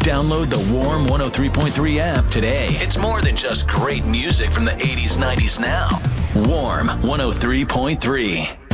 Download the Warm 103.3 app today. It's more than just great music from the 80s, 90s now. Warm 103.3.